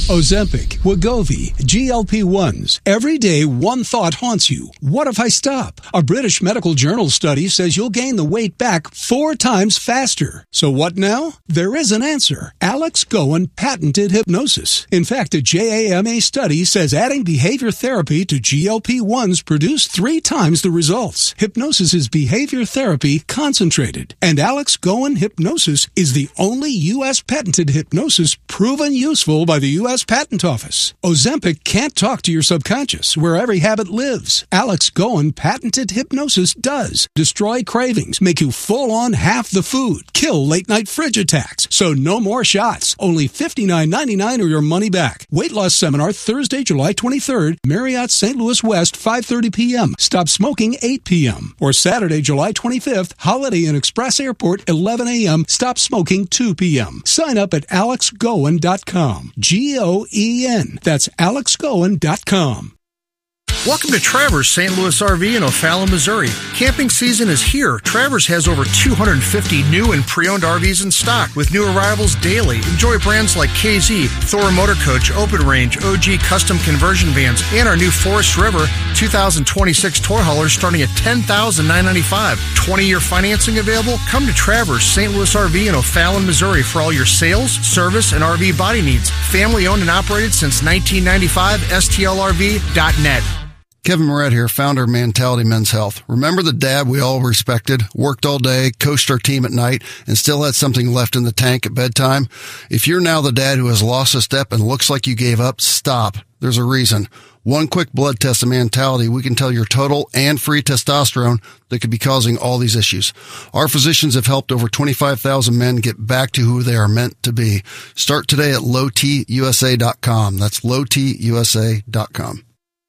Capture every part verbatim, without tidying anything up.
Ozempic, Wegovy, G L P ones. Every day, one thought haunts you. What if I stop? A British Medical Journal study says you'll gain the weight back four times faster. So what now? There is an answer. Alex Goen patented hypnosis. In fact, a J A M A study says adding behavior therapy to G L P ones produced three times the results. Hypnosis is behavior therapy concentrated. And Alex Goen Hypnosis is the only U S patented hypnosis proven useful by the U S Patent Office. Ozempic can't talk to your subconscious, where every habit lives. Alex Goen patented hypnosis does. Destroy cravings, make you full on half the food, kill late night fridge attacks. So no more shots. Only fifty-nine ninety-nine or your money back. Weight loss seminar Thursday, July twenty-third, Marriott Saint Louis West, five thirty p.m. Stop smoking eight p.m. Or Saturday, July twenty-fifth, Holiday Inn Express Airport, eleven a.m. Stop smoking two p.m. Sign up at alex goen dot com. G O E N. That's alex goen dot com. Welcome to Travers Saint Louis R V in O'Fallon, Missouri. Camping season is here. Travers has over two hundred fifty new and pre-owned R Vs in stock with new arrivals daily. Enjoy brands like K Z, Thor Motor Coach, Open Range, O G Custom Conversion Vans, and our new Forest River two thousand twenty-six toy haulers starting at ten thousand nine hundred ninety-five dollars. twenty-year financing available? Come to Travers Saint Louis R V in O'Fallon, Missouri for all your sales, service, and R V body needs. Family owned and operated since nineteen ninety-five. S T L R V dot net. Kevin Moret here, founder of Mentality Men's Health. Remember the dad we all respected, worked all day, coached our team at night, and still had something left in the tank at bedtime? If you're now the dad who has lost a step and looks like you gave up, stop. There's a reason. One quick blood test of Mentality, we can tell your total and free testosterone that could be causing all these issues. Our physicians have helped over twenty-five thousand men get back to who they are meant to be. Start today at low t u s a dot com. That's low t u s a dot com.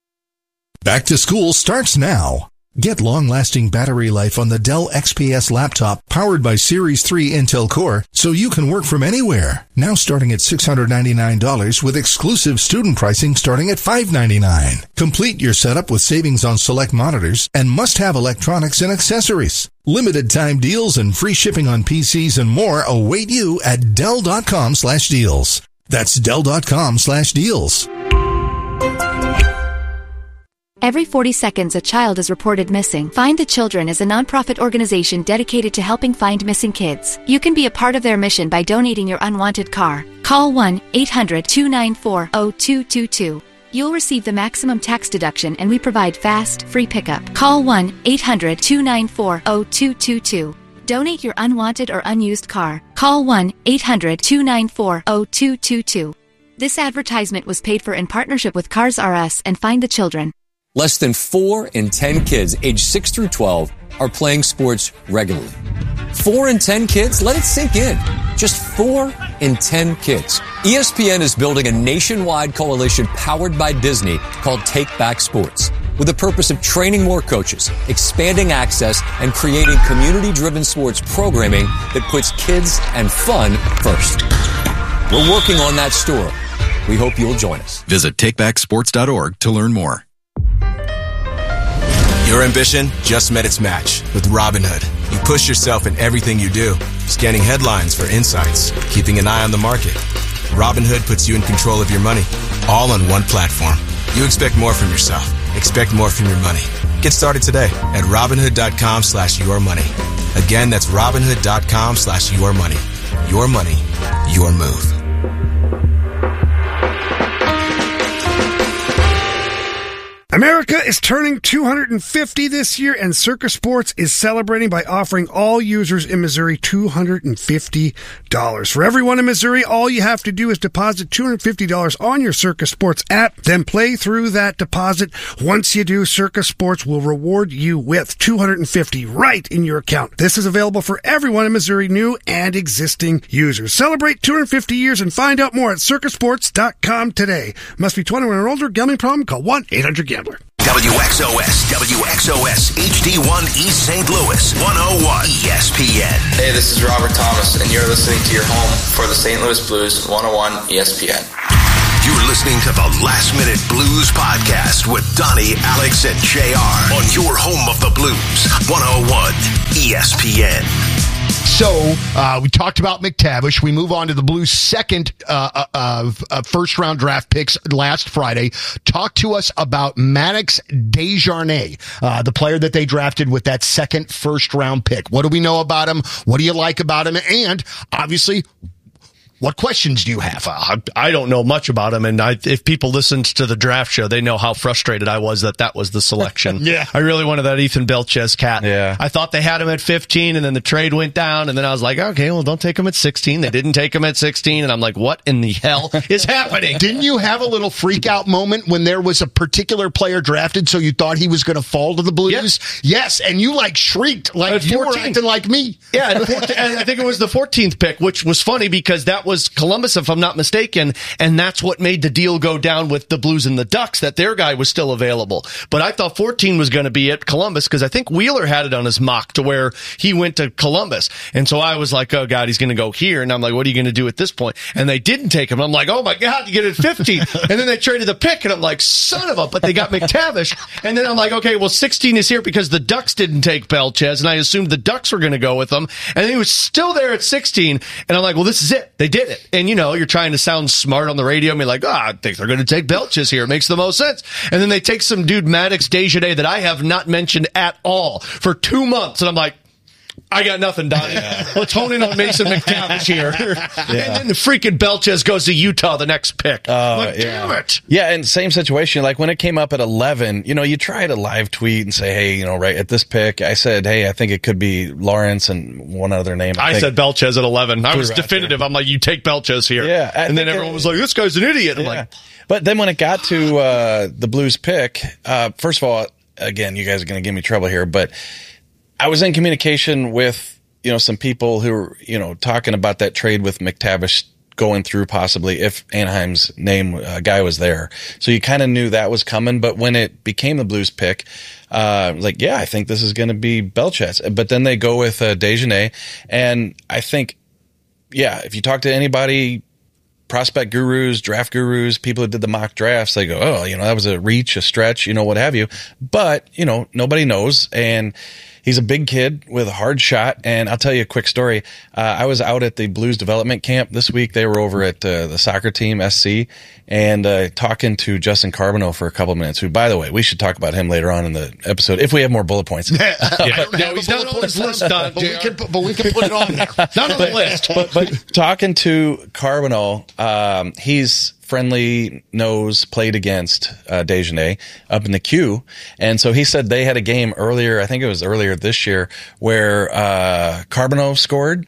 Back to school starts now. Get long-lasting battery life on the Dell X P S laptop powered by Series three Intel Core so you can work from anywhere. Now starting at six hundred ninety-nine dollars with exclusive student pricing starting at five hundred ninety-nine dollars. Complete your setup with savings on select monitors and must-have electronics and accessories. Limited time deals and free shipping on P Cs and more await you at Dell.com slash deals. That's Dell.com slash deals. Every forty seconds, a child is reported missing. Find the Children is a nonprofit organization dedicated to helping find missing kids. You can be a part of their mission by donating your unwanted car. Call one eight hundred two nine four zero two two two. You'll receive the maximum tax deduction and we provide fast, free pickup. Call one eight hundred two nine four zero two two two. Donate your unwanted or unused car. Call one eight hundred two nine four zero two two two. This advertisement was paid for in partnership with Cars R Us and Find the Children. Less than four in ten kids aged six through twelve are playing sports regularly. Four in ten kids? Let it sink in. Just four in ten kids. E S P N is building a nationwide coalition powered by Disney called Take Back Sports, with the purpose of training more coaches, expanding access, and creating community-driven sports programming that puts kids and fun first. We're working on that story. We hope you'll join us. Visit take back sports dot org to learn more. Your ambition just met its match with Robinhood. You push yourself in everything you do, scanning headlines for insights, keeping an eye on the market. Robinhood puts you in control of your money, all on one platform. You expect more from yourself. Expect more from your money. Get started today at Robinhood.com slash your money. Again, that's Robinhood.com slash your money. Your money, your move. America is turning two hundred fifty this year, and Circa Sports is celebrating by offering all users in Missouri two hundred fifty dollars. For everyone in Missouri, all you have to do is deposit two hundred fifty dollars on your Circa Sports app, then play through that deposit. Once you do, Circa Sports will reward you with two hundred fifty dollars right in your account. This is available for everyone in Missouri, new and existing users. Celebrate two hundred fifty years and find out more at circa sports dot com today. Must be twenty-one or older. Gambling problem? Call one eight hundred gambler. W X O S, W X O S, H D one East Saint Louis, one oh one E S P N. Hey, this is Robert Thomas, and you're listening to your home for the Saint Louis Blues, one oh one E S P N. You're listening to the Last Minute Blues Podcast with Donnie, Alex, and J R on your home of the Blues, one oh one E S P N. So uh, we talked about McTavish. We move on to the Blues' second uh, uh, uh, first-round draft picks last Friday. Talk to us about Maddox Desjardins, uh, the player that they drafted with that second first-round pick. What do we know about him? What do you like about him? And, obviously, what questions do you have? Uh, I don't know much about him, and I, if people listened to the draft show, they know how frustrated I was that that was the selection. Yeah. I really wanted that Ethan Belchez cat. Yeah. I thought they had him at fifteen, and then the trade went down, and then I was like, okay, well, don't take him at sixteen. They didn't take him at sixteen, and I'm like, what in the hell is happening? Didn't you have a little freak-out moment when there was a particular player drafted so you thought he was going to fall to the Blues? Yes. Yes, and you, like, shrieked like At you were fourteen. acting like me. Yeah, and fourteen, and I think it was the fourteenth pick, which was funny because that was Columbus, if I'm not mistaken, and that's what made the deal go down with the Blues and the Ducks, that their guy was still available. But I thought fourteen was going to be at Columbus because I think Wheeler had it on his mock to where he went to Columbus. And so I was like, oh, God, he's going to go here. And I'm like, what are you going to do at this point? And they didn't take him. I'm like, oh, my God, you get it at fifteen. And then they traded the pick, and I'm like, son of a, but they got McTavish. And then I'm like, okay, well, sixteen is here because the Ducks didn't take Belchez, and I assumed the Ducks were going to go with him. And he was still there at sixteen. And I'm like, well, this is it. They did it. And, you know, you're trying to sound smart on the radio and be like, oh, I think they're going to take Belchez here. It makes the most sense. And then they take some dude, Maddox Desjardins, that I have not mentioned at all for two months. And I'm like, I got nothing, Donnie. Yeah. Let's hone in on Mason McTavish here. Yeah. And then the freaking Belchez goes to Utah the next pick. Uh, like, yeah. damn it. Yeah, and same situation. Like when it came up at eleven, you know, you try to live tweet and say, hey, you know, right at this pick, I said, hey, I think it could be Lawrence and one other name. I, I said Belchez at eleven. I was definitive. I'm like, you take Belchez here. Yeah. I and then everyone it, was like, this guy's an idiot. I'm yeah. like, but then when it got to uh, the Blues pick, uh, first of all, again, you guys are going to give me trouble here, but I was in communication with, you know, some people who were, you know, talking about that trade with McTavish going through possibly if Anaheim's name uh, guy was there. So you kind of knew that was coming. But when it became the Blues pick, uh, like, yeah, I think this is going to be Belchez. But then they go with uh, Desjardins. And I think, yeah, if you talk to anybody, prospect gurus, draft gurus, people who did the mock drafts, they go, oh, you know, that was a reach, a stretch, you know, what have you. But, you know, nobody knows. And he's a big kid with a hard shot. And I'll tell you a quick story. Uh, I was out at the Blues development camp this week. They were over at uh, the soccer team, S C, and uh, talking to Justin Carbonneau for a couple of minutes, who, by the way, we should talk about him later on in the episode if we have more bullet points. yeah, yeah. No, he's not on his list, Don, but, we can, but we can put it on there. Not on the list. But, but talking to Carbonneau, um, he's friendly nose played against uh, Desjardins up in the queue. And so he said they had a game earlier, I think it was earlier this year, where uh, Carbonneau scored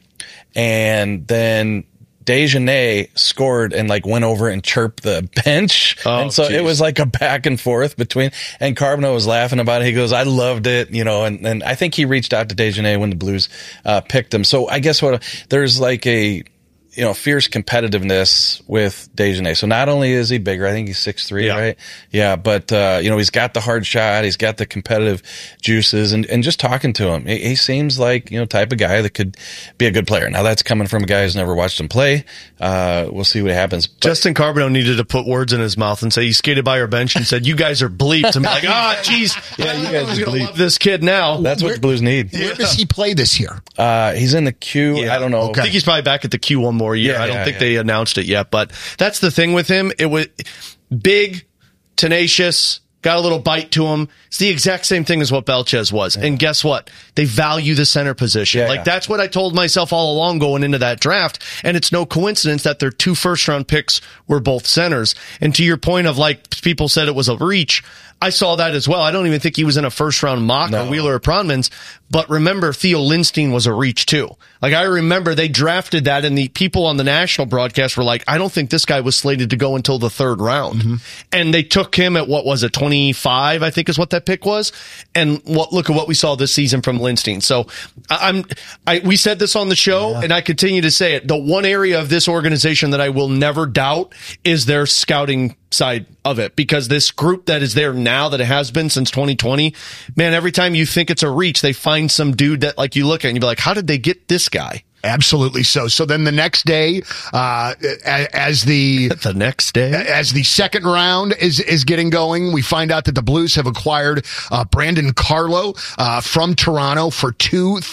and then Desjardins scored and like went over and chirped the bench. Oh, and so geez. it was like a back and forth between, and Carbonneau was laughing about it. He goes, I loved it, you know, and, and I think he reached out to Desjardins when the Blues uh, picked him. So I guess what there's like a, you know, fierce competitiveness with Desjardins. So not only is he bigger, I think he's six three, yeah. right? Yeah, but, uh, you know, he's got the hard shot, he's got the competitive juices, and, and just talking to him, he, he seems like, you know, type of guy that could be a good player. Now, that's coming from a guy who's never watched him play. Uh, we'll see what happens. But, Justin Carbonneau needed to put words in his mouth and say he skated by our bench and said, you guys are bleeped. I'm like, ah, oh, jeez. Yeah, you guys are bleeped. Love this kid now. That's what the Blues need. Where yeah. does he play this year? Uh, he's in the queue. Yeah. I don't know. Okay. I think he's probably back at the queue one more year. Yeah, I don't yeah, think yeah. they announced it yet, but that's the thing with him. It was big, tenacious, got a little bite to him. It's the exact same thing as what Belchez was. Yeah. And guess what? They value the center position. Yeah, like yeah. that's what I told myself all along going into that draft. And it's no coincidence that their two first round picks were both centers. And to your point of like people said it was a reach, I saw that as well. I don't even think he was in a first round mock no. or Wheeler or Pronmans. But remember, Theo Lindstein was a reach too. Like I remember they drafted that and the people on the national broadcast were like, I don't think this guy was slated to go until the third round. Mm-hmm. And they took him at what was it, twenty-five, I think is what that pick was. And what look at what we saw this season from Lindstein. So I'm I we said this on the show yeah. and I continue to say it. The one area of this organization that I will never doubt is their scouting side of it, because this group that is there now that it has been since twenty twenty, man, every time you think it's a reach, they find some dude that like you look at and you be like, how did they get this guy? Absolutely so. So then the next day, uh, as the the next day, as the second round is is getting going, we find out that the Blues have acquired uh, Brandon Carlo uh, from Toronto for two